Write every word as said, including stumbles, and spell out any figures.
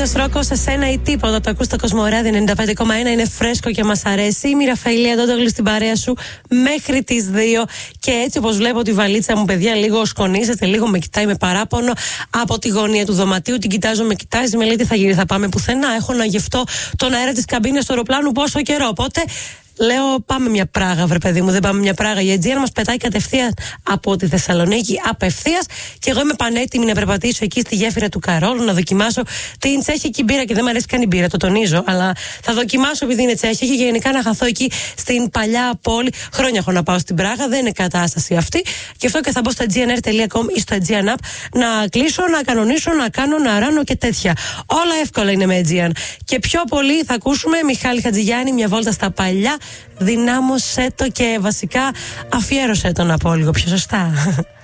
Μιχάλης Ρόκος, σε σένα ή τίποτα. Το ακούς στο Κοσμοράδιο ενενήντα πέντε κόμμα ένα. Είναι φρέσκο και μας αρέσει. Είμαι η Ραφαήλ Αντώτογλου στην παρέα σου μέχρι τις δύο. Και έτσι, όπως βλέπω τη βαλίτσα μου, παιδιά, λίγο σκονίζεται, λίγο με κοιτάει με παράπονο από τη γωνία του δωματίου. Την κοιτάζω, με κοιτάζει, με λέει τι θα γίνει, θα πάμε πουθενά. Έχω να γευτώ τον αέρα της καμπίνας του αεροπλάνου πόσο καιρό. Οπότε λέω, πάμε μια Πράγα, βρε παιδί μου, δεν πάμε μια Πράγα. Η Aegean μας πετάει κατευθείαν από τη Θεσσαλονίκη, απευθείας. Και εγώ είμαι πανέτοιμη να περπατήσω εκεί στη γέφυρα του Καρόλου, να δοκιμάσω την τσέχικη μπύρα. Και δεν μου αρέσει καν η μπύρα, το τονίζω. Αλλά θα δοκιμάσω επειδή είναι τσέχικη και γενικά να χαθώ εκεί στην παλιά πόλη. Χρόνια έχω να πάω στην Πράγα, δεν είναι κατάσταση αυτή. Γι' αυτό και θα μπω στο aegean air τελεία com ή στο Aegean App να κλείσω, να κανονίσω, να κάνω, να ράνω και τέτοια. Όλα εύκολα είναι με Aegean. Και πιο πολύ θα ακούσουμε Μιχάλη Χατζηγιάννη, μια βόλτα στα παλιά. Δυνάμωσέ το και βασικά αφιέρωσέ το, να πω λίγο πιο σωστά.